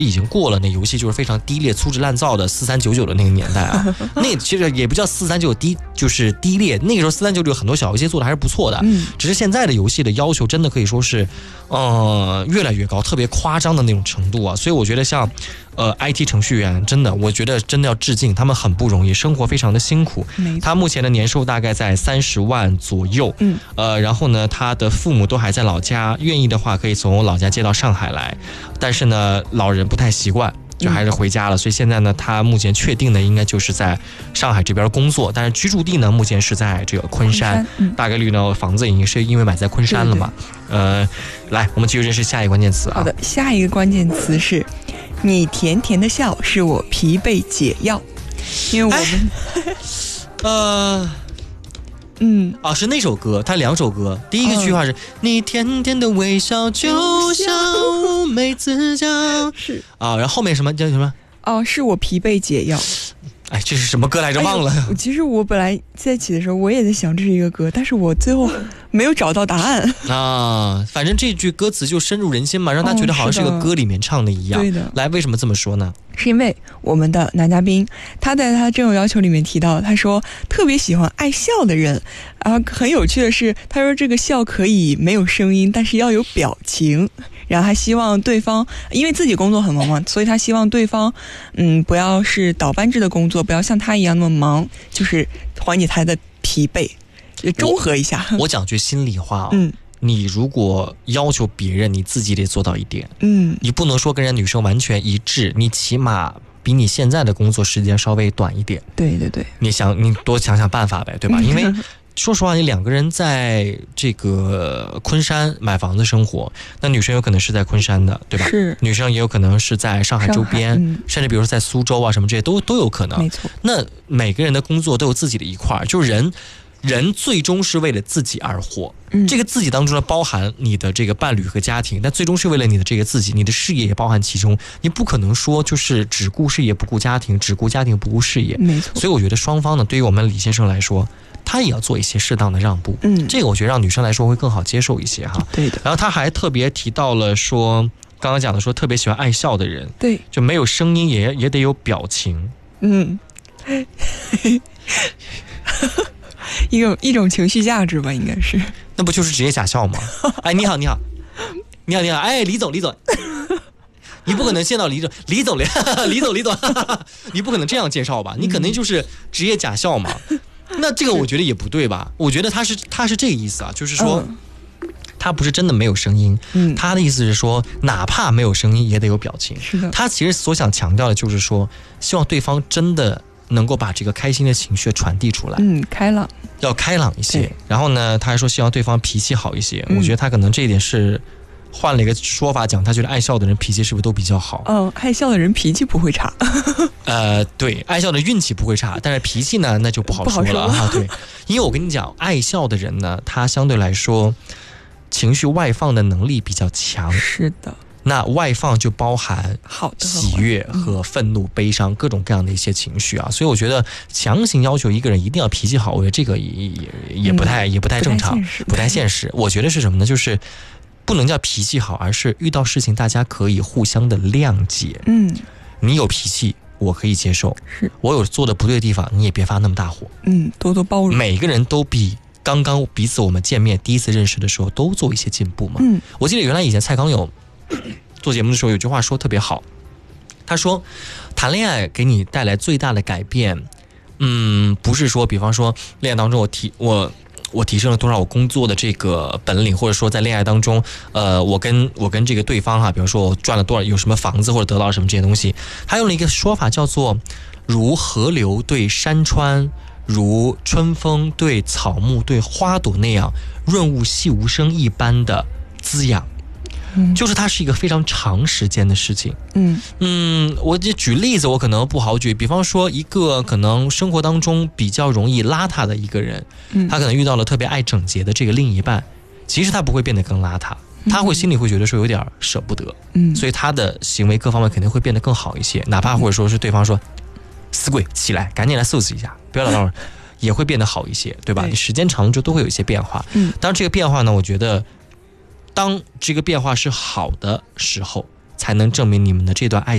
已经过了那游戏就是非常低劣、粗制滥造的4399的那个年代啊。那其实也不叫439低，就是低劣。那个时候439有很多小游戏做的还是不错的，只是现在的游戏的要求真的可以说是，越来越高，特别夸张的那种程度啊。所以我觉得像IT 程序员真的，我觉得真的要致敬，他们很不容易，生活非常的辛苦。他目前的年收大概在30万左右，然后呢，他的父母都还在老家，愿意的话可以从老家接到上海来，但是呢，老人不太习惯，就还是回家了。所以现在呢，他目前确定的应该就是在上海这边工作，但是居住地呢，目前是在这个昆山，大概率呢，房子已经是因为买在昆山了嘛。来，我们继续认识下一个关键词啊。 好的，下一个关键词是你甜甜的笑是我疲惫解药。因为我们是那首歌，它2首歌。第一个句话是你甜甜的微笑就像乌梅子酱，是啊，然后后面什么叫什么？ 是我疲惫解药。 哎，这是什么歌来着？忘了。 其实我本来在起的时候，我也在想这是一个歌，但是我最后没有找到答案啊。反正这句歌词就深入人心嘛，让他觉得好像是个歌里面唱的一样。 对的。 来，为什么这么说呢？ 是因为我们的男嘉宾他在他这种要求里面提到，他说特别喜欢爱笑的人啊。很有趣的是，他说这个笑可以没有声音，但是要有表情。然后还希望对方，因为自己工作很忙嘛，所以他希望对方不要是倒班制的工作，不要像他一样那么忙，就是缓解他的疲惫，中和一下。 我讲句心里话你如果要求别人，你自己得做到一点。你不能说跟人家女生完全一致，你起码比你现在的工作时间稍微短一点。 对对对， 你多想想办法呗，对吧？因为说实话，你2个人在这个昆山买房子生活，那女生有可能是在昆山的，对吧？ 是。 女生也有可能是在上海周边，甚至比如说在苏州啊什么这些都有可能。 没错。 那每个人的工作都有自己的一块，就是人最终是为了自己而活。这个自己当中呢，包含你的这个伴侣和家庭，但最终是为了你的这个自己，你的事业也包含其中。你不可能说就是只顾事业不顾家庭，只顾家庭不顾事业。 没错。 所以我觉得双方呢，对于我们李先生来说，他也要做一些适当的让步。这个我觉得让女生来说会更好接受一些哈。 对的。 然后他还特别提到了说，刚刚讲的说特别喜欢爱笑的人， 对， 就没有声音也得有表情。 一种情绪价值吧，应该是。 那不就是职业假笑吗？哎，你好，哎，李总，你不可能见到李总，你不可能这样介绍吧？你肯定就是职业假笑嘛。那这个我觉得也不对吧？我觉得他是这个意思啊，就是说他不是真的没有声音，他的意思是说，哪怕没有声音也得有表情。 是的。 他其实所想强调的就是说，希望对方真的能够把这个开心的情绪传递出来，要开朗一些。然后呢，他还说希望对方脾气好一些。我觉得他可能这一点是换了一个说法讲，他觉得爱笑的人脾气是不是都比较好？ 爱笑的人脾气不会差。 对，爱笑的运气不会差，但是脾气呢，那就不好说了啊。对，因为我跟你讲，爱笑的人呢，他相对来说情绪外放的能力比较强。 是的。 那外放就包含喜悦和愤怒、悲伤各种各样的一些情绪啊，所以我觉得强行要求一个人一定要脾气好，我觉得这个也不太正常，不太现实。我觉得是什么呢？就是不能叫脾气好，而是遇到事情大家可以互相的谅解。你有脾气我可以接受，我有做的不对的地方你也别发那么大火。 多多包容。 每个人都比刚刚彼此我们见面第一次认识的时候都做一些进步嘛。我记得原来以前蔡康永做节目的时候有句话说特别好，他说谈恋爱给你带来最大的改变，不是说比方说恋爱当中我提升了多少我工作的这个本领，或者说在恋爱当中我跟这个对方哈，比方说我赚了多少，有什么房子或者得到什么这些东西。他用了一个说法叫做如河流对山川，如春风对草木对花朵那样润物细无声一般的滋养。就是它是一个非常长时间的事情。我就举例子，我可能不好举，比方说一个可能生活当中比较容易邋遢的一个人，他可能遇到了特别爱整洁的这个另一半，其实他不会变得更邋遢，他会心里会觉得说有点舍不得，所以他的行为各方面肯定会变得更好一些，哪怕或者说是对方说死鬼起来赶紧来收拾一下，不要老也会变得好一些，对吧？你时间长了就都会有一些变化。当然这个变化呢，我觉得当这个变化是好的时候，才能证明你们的这段爱情